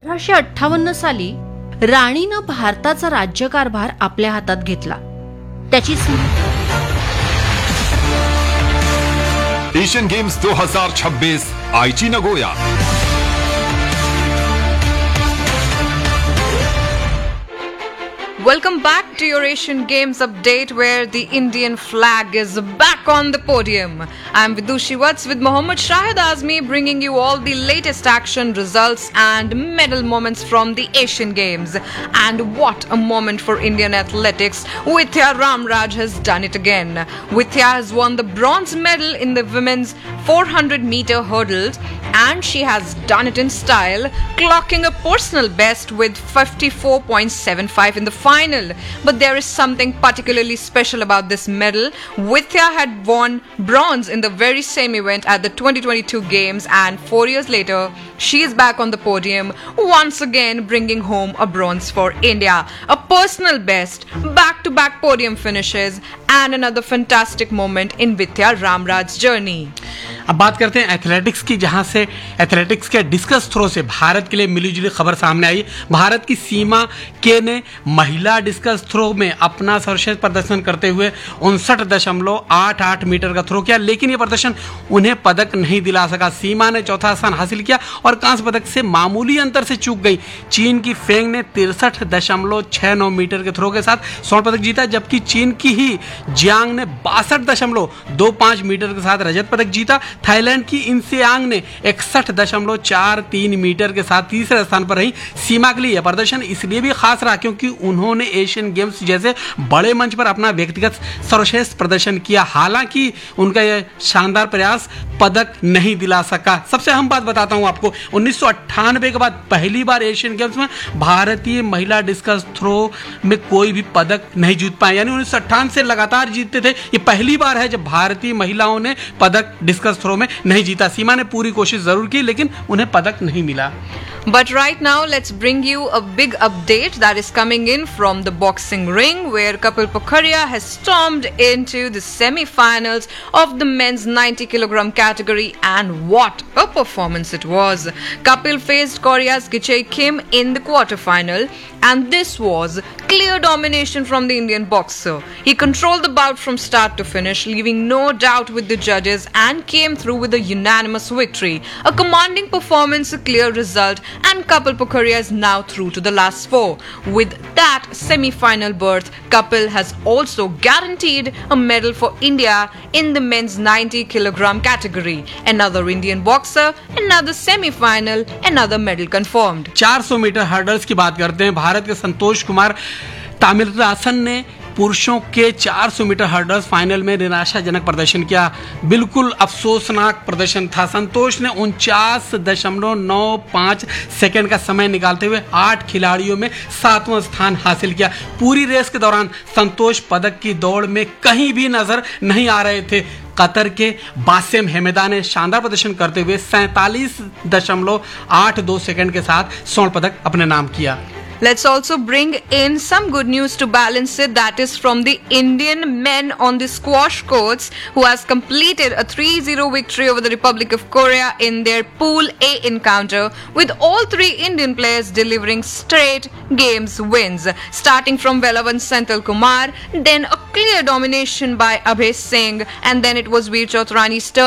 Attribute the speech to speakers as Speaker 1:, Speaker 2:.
Speaker 1: 1858 साली राणीनं भारताचा राज्यकारभार आपल्या हातात घेतला. त्याची
Speaker 2: एशियन गेम्स 2026 आईची Nagoya.
Speaker 3: Welcome back to your Asian Games update where the Indian flag is back on the podium. I'm Vidushi Watts with Mohammad Shahid Azmi bringing you all the latest action, results and medal moments from the Asian Games. And what a moment for Indian athletics. Vidya Ramraj has done it again. Vidya has won the bronze medal in the women's 400-meter hurdles and she has done it in style, clocking a personal best with 54.75 in the final. But there is something particularly special about this medal. Vidya had won bronze in the very same event at the 2022 Games, and 4 years later, she is back on the podium, once again bringing home a bronze for India. A personal best, back-to-back podium finishes, and another fantastic moment in Vidya Ramraj's journey.
Speaker 4: अब बात करते हैं athletics की, जहां से athletics के discus throw से भारत के लिए मिलीजुली खबर सामने आई. भारत की सीमा के ने महिला डिस्कस थ्रो में अपना सर्वश्रेष्ठ प्रदर्शन करते हुए 59.88 मीटर का थ्रो किया, लेकिन यह प्रदर्शन उन्हें पदक नहीं दिला सका. सीमा ने चौथा स्थान हासिल किया और कांस्य पदक से मामूली अंतर से चूक गई. चीन की फेंग ने 63.69 मीटर के थ्रो के साथ स्वर्ण पदक जीता, जबकि चीन की ही जियांग ने 62.25 मीटर के साथ रजत पदक जीता. थाईलैंड की इंसियांग ने 61.43 मीटर के साथ तीसरे स्थान पर रही. सीमा के लिए यह प्रदर्शन इसलिए भी खास रहा क्योंकि उन्होंने एशियन गेम्स जैसे बड़े मंच पर अपना व्यक्तिगत सर्वश्रेष्ठ प्रदर्शन किया. हालांकि उनका यह शानदार प्रयास पदक नहीं दिला सका. सबसे अहम बात बताता हूं आपको, 1998 के बाद पहली बार एशियन गेम्स में भारतीय महिला डिस्कस थ्रो में कोई भी पदक नहीं जीत पाए. यानी 1998 से लगातार जीतते थे. ये पहली बार है जब भारतीय महिलाओं ने पदक डिस्कस थ्रो में नहीं जीता. सीमा ने पूरी कोशिश जरूर की, लेकिन उन्हें पदक नहीं मिला.
Speaker 3: But right now, let's bring you a big update that is coming in from the boxing ring, where Kapil Pokhariya has stormed into the semi-finals of the men's 90 kg category, and what a performance it was. Kapil faced Korea's Gichae Kim in the quarterfinal, and this was clear domination from the Indian boxer. He controlled the bout from start to finish, leaving no doubt with the judges, and came through with a unanimous victory. A commanding performance, a clear result, and Kapil Pokhariya is now through to the last four. With that semi-final berth, Kapil has also guaranteed a medal for India in the men's 90 kg category. Another Indian boxer, another semi-final, another medal confirmed.
Speaker 4: 400 metre hurdles की बात करते हैं. भारत के संतोष कुमार तामिलरासन ने पुरुषों के 400 metre hurdles final में निराशाजनक प्रदर्शन किया. बिल्कुल अफसोसनाक प्रदर्शन था. संतोष ने 49.95 सेकंड का समय निकालते हुए 8 खिलाड़ियों में 7वां स्थान हासिल किया. पूरी रेस के दौरान संतोष पदक की दौड़ में कहीं भी नजर नहीं आ रहे थे. कतर के बासिम हेमेदा ने शानदार प्रदर्शन करते हुए 47.82 सेकंड के साथ स्वर्ण पदक अपने नाम किया.
Speaker 3: Let's also bring in some good news to balance it. That is from the Indian men on the squash courts, who has completed a 3-0 victory over the Republic of Korea in their Pool A encounter, with all 3 Indian players delivering straight games wins. Starting from Velavan Senthil Kumar, then a clear domination by Abhay Singh, and then it was Veer Chotrani's turn